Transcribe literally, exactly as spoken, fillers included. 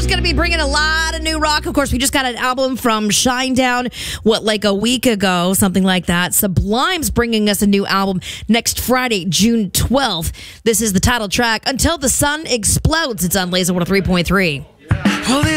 is going to be bringing a lot of new rock. Of course, we just got an album from Shinedown, what, like a week ago, something like that. Sublime's bringing us a new album next Friday, June twelfth. This is the title track, Until the Sun Explodes. It's on Laser one oh three point three.